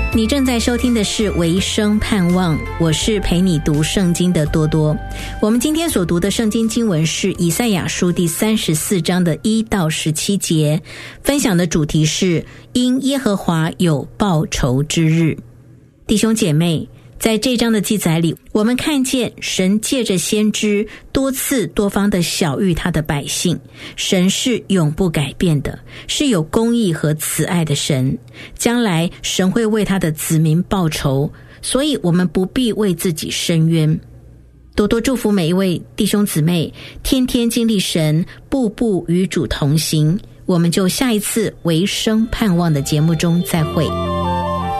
你正在收听的是维生盼望，我是陪你读圣经的多多。我们今天所读的圣经经文是以赛亚书第34章的1到17节，分享的主题是因耶和华有报仇之日。弟兄姐妹，在这章的记载里，我们看见神借着先知多次多方的晓谕他的百姓，神是永不改变的，是有公义和慈爱的神，将来神会为他的子民报仇，所以我们不必为自己伸冤。多多祝福每一位弟兄姊妹，天天经历神，步步与主同行。我们就下一次维生盼望的节目中再会。